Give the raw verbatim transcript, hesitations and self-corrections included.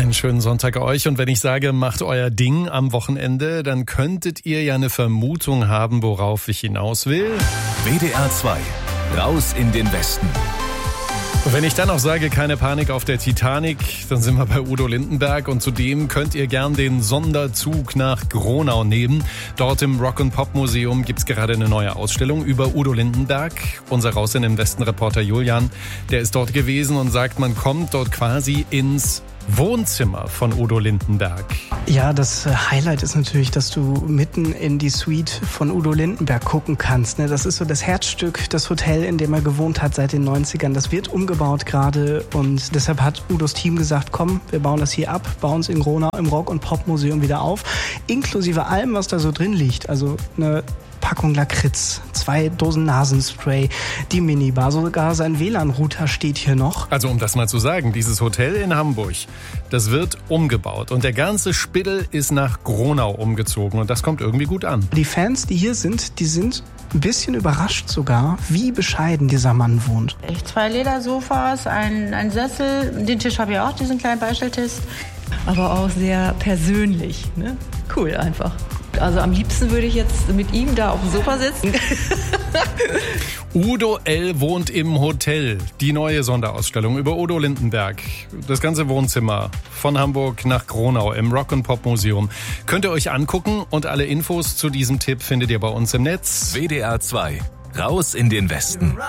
Einen schönen Sonntag euch. Und wenn ich sage, macht euer Ding am Wochenende, dann könntet ihr ja eine Vermutung haben, worauf ich hinaus will. W D R zwei, raus in den Westen. Und wenn ich dann auch sage, keine Panik auf der Titanic, dann sind wir bei Udo Lindenberg. Und zudem könnt ihr gern den Sonderzug nach Gronau nehmen. Dort im Rock and Pop Museum gibt's gerade eine neue Ausstellung über Udo Lindenberg. Unser Raus in den Westen Reporter Julian, der ist dort gewesen und sagt, man kommt dort quasi ins Wohnzimmer von Udo Lindenberg. Ja, das Highlight ist natürlich, dass du mitten in die Suite von Udo Lindenberg gucken kannst. Das ist so das Herzstück, das Hotel, in dem er gewohnt hat seit den neunzigern. Das wird umgebaut gerade und deshalb hat Udos Team gesagt, komm, wir bauen das hier ab, bauen es in Gronau im Rock- und Pop-Museum wieder auf, inklusive allem, was da so drin liegt. Also eine Packung Lakritz, zwei Dosen Nasenspray, die Minibar, sogar sein W L A N-Router steht hier noch. Also um das mal zu sagen, dieses Hotel in Hamburg, das wird umgebaut und der ganze Spiddel ist nach Gronau umgezogen und das kommt irgendwie gut an. Die Fans, die hier sind, die sind ein bisschen überrascht sogar, wie bescheiden dieser Mann wohnt. Echt zwei Ledersofas, ein, ein Sessel, den Tisch habe ich auch, diesen kleinen Beistelltisch. Aber auch sehr persönlich, ne? Cool einfach. Also am liebsten würde ich jetzt mit ihm da auf dem Sofa sitzen. Udo L. wohnt im Hotel. Die neue Sonderausstellung über Udo Lindenberg. Das ganze Wohnzimmer von Hamburg nach Gronau im Rock and Pop Museum. Könnt ihr euch angucken und alle Infos zu diesem Tipp findet ihr bei uns im Netz. W D R zwei, raus in den Westen.